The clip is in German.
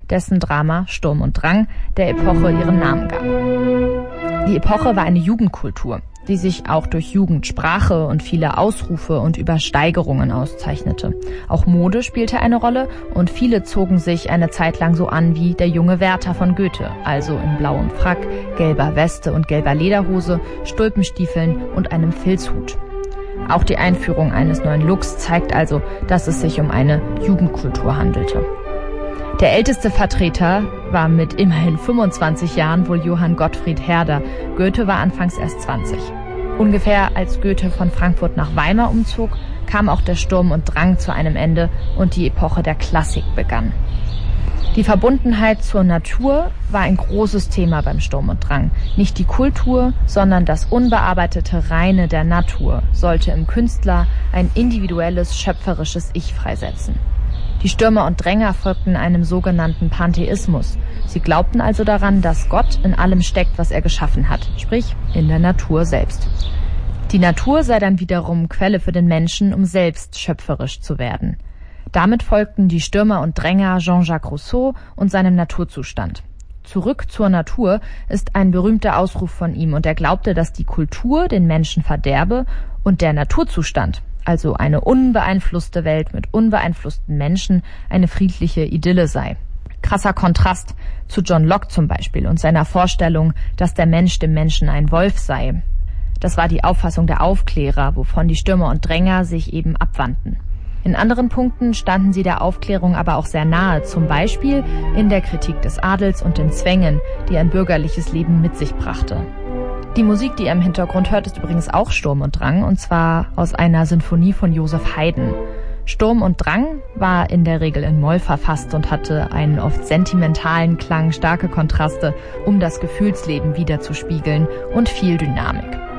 dessen Drama Sturm und Drang der Epoche ihren Namen gab. Die Epoche war eine Jugendkultur, die sich auch durch Jugendsprache und viele Ausrufe und Übersteigerungen auszeichnete. Auch Mode spielte eine Rolle und viele zogen sich eine Zeit lang so an wie der junge Werther von Goethe, also in blauem Frack, gelber Weste und gelber Lederhose, Stulpenstiefeln und einem Filzhut. Auch die Einführung eines neuen Looks zeigt also, dass es sich um eine Jugendkultur handelte. Der älteste Vertreter war mit immerhin 25 Jahren wohl Johann Gottfried Herder. Goethe war anfangs erst 20. Ungefähr als Goethe von Frankfurt nach Weimar umzog, kam auch der Sturm und Drang zu einem Ende und die Epoche der Klassik begann. Die Verbundenheit zur Natur war ein großes Thema beim Sturm und Drang. Nicht die Kultur, sondern das unbearbeitete Reine der Natur sollte im Künstler ein individuelles, schöpferisches Ich freisetzen. Die Stürmer und Dränger folgten einem sogenannten Pantheismus. Sie glaubten also daran, dass Gott in allem steckt, was er geschaffen hat, sprich in der Natur selbst. Die Natur sei dann wiederum Quelle für den Menschen, um selbst schöpferisch zu werden. Damit folgten die Stürmer und Dränger Jean-Jacques Rousseau und seinem Naturzustand. Zurück zur Natur ist ein berühmter Ausruf von ihm und er glaubte, dass die Kultur den Menschen verderbe und der Naturzustand, also eine unbeeinflusste Welt mit unbeeinflussten Menschen, eine friedliche Idylle sei. Krasser Kontrast zu John Locke zum Beispiel und seiner Vorstellung, dass der Mensch dem Menschen ein Wolf sei. Das war die Auffassung der Aufklärer, wovon die Stürmer und Dränger sich eben abwandten. In anderen Punkten standen sie der Aufklärung aber auch sehr nahe, zum Beispiel in der Kritik des Adels und den Zwängen, die ein bürgerliches Leben mit sich brachte. Die Musik, die ihr im Hintergrund hört, ist übrigens auch Sturm und Drang, und zwar aus einer Sinfonie von Joseph Haydn. Sturm und Drang war in der Regel in Moll verfasst und hatte einen oft sentimentalen Klang, starke Kontraste, um das Gefühlsleben widerzuspiegeln und viel Dynamik.